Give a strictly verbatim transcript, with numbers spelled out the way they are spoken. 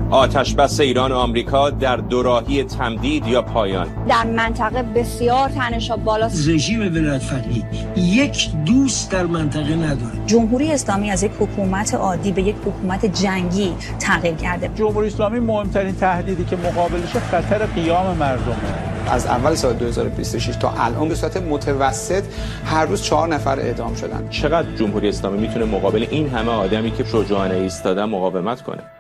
آتش بس ایران و آمریکا در دوراهی تمدید یا پایان. در منطقه بسیار تنش‌ها بالاست. رژیم ولایت‌فقیه یک دوست در منطقه نداره. جمهوری اسلامی از یک حکومت عادی به یک حکومت جنگی تغییر کرده. جمهوری اسلامی مهمترین تهدیدی که مقابلش خطر قیام مردمه. از اول سال دو هزار و بیست و شش تا الان به صورت متوسط هر روز چهار نفر اعدام شدن. چقدر جمهوری اسلامی میتونه مقابل این همه آدمی که شجاعانه ایستادن مقاومت کنه؟